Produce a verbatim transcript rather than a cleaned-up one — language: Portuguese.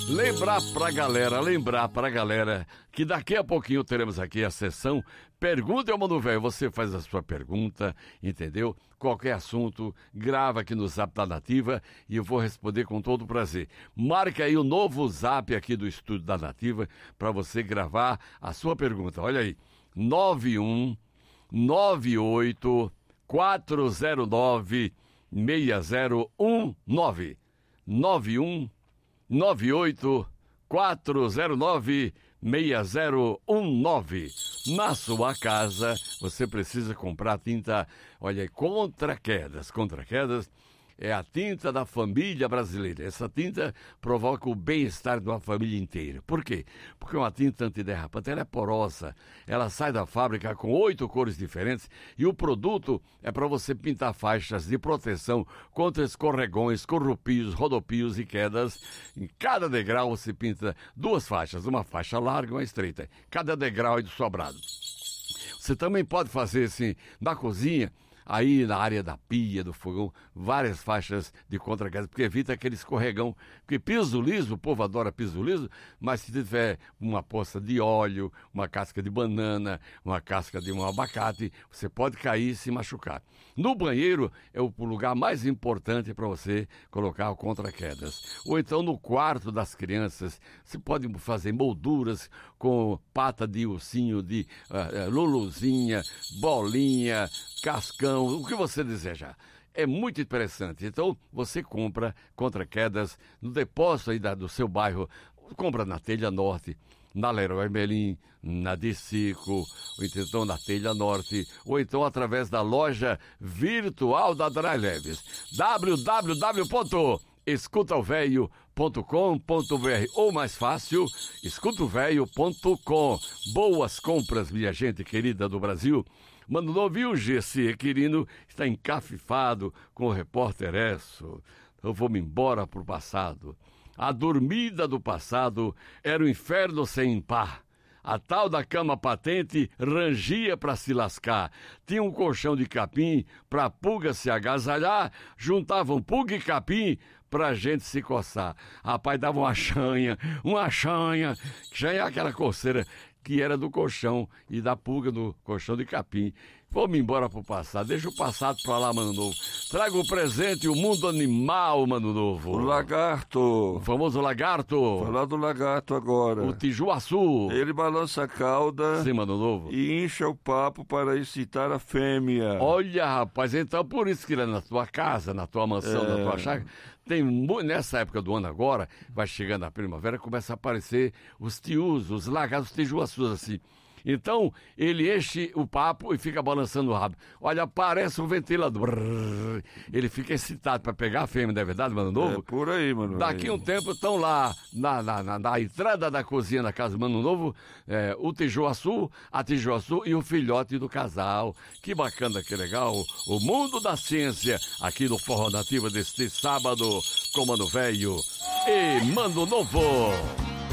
Lembrar pra galera, lembrar pra galera que daqui a pouquinho teremos aqui a sessão Pergunta ao Mano Velho. Você faz a sua pergunta, entendeu? Qualquer assunto, grava aqui no Zap da Nativa e eu vou responder com todo prazer. Marca aí o novo Zap aqui do Estúdio da Nativa para você gravar a sua pergunta. Olha aí, nove um nove oito quatro zero nove seis zero um nove nove um nove oito quatro zero nove seis zero um nove. Na sua casa, você precisa comprar tinta, olha aí, contra quedas. Contra quedas é a tinta da família brasileira. Essa tinta provoca o bem-estar de uma família inteira. Por quê? Porque uma tinta antiderrapante, ela é porosa. Ela sai da fábrica com oito cores diferentes e o produto é para você pintar faixas de proteção contra escorregões, corrupios, rodopios e quedas. Em cada degrau você pinta duas faixas, uma faixa larga e uma estreita. Cada degrau é de sobrado. Você também pode fazer assim na cozinha, aí na área da pia, do fogão, várias faixas de contra-queda, porque evita aquele escorregão. Porque piso liso, o povo adora piso liso, mas se tiver uma poça de óleo, uma casca de banana, uma casca de um abacate, você pode cair e se machucar. No banheiro é o lugar mais importante para você colocar o contra-quedas. Ou então no quarto das crianças, você pode fazer molduras com pata de ursinho, de uh, luluzinha, bolinha, cascão, o que você desejar. É muito interessante. Então, você compra contra quedas no depósito aí da, do seu bairro. Compra na Telha Norte, na Leroy Merlin, na Dicico, ou então na Telha Norte, ou então através da loja virtual da Dry Leves. w w w ponto escuta o velho ponto com ponto b r ou mais fácil, escuta o velho ponto com. Boas compras, minha gente querida do Brasil. Mano Novo, e o G C Quirino está encafifado com o repórter Esso. Eu vou me embora pro passado. A dormida do passado era o inferno sem par. A tal da cama patente rangia pra se lascar. Tinha um colchão de capim pra pulga se agasalhar. Juntavam pulga e capim pra gente se coçar. Rapaz, dava uma chanha, uma chanha. Chanha é aquela coceira que era do colchão e da pulga do colchão de capim. Vamos embora pro passado. Deixa o passado pra lá, Mano Novo. Traga o presente, o mundo animal, Mano Novo. O lagarto. O famoso lagarto. Falar do lagarto agora. O tijuaçu. Ele balança a cauda. Sim, Mano Novo. E incha o papo para excitar a fêmea. Olha, rapaz, então por isso que ele é na tua casa, na tua mansão, é. na tua chácara. Tem, nessa época do ano agora, vai chegando a primavera, começa a aparecer os tius, os lagartos, os tijuaçus, assim. Então, ele enche o papo e fica balançando o rabo. Olha, parece um ventilador. Ele fica excitado para pegar a fêmea, não é verdade, Mano Novo? É por aí, Mano. Daqui a um tempo estão lá na, na, na, na entrada da cozinha da casa do Mano Novo, é, o tijuaçu, a tijuaçu e o filhote do casal. Que bacana, que legal. O mundo da ciência aqui no Forró Nativa deste sábado com Mano Velho e Mano Novo.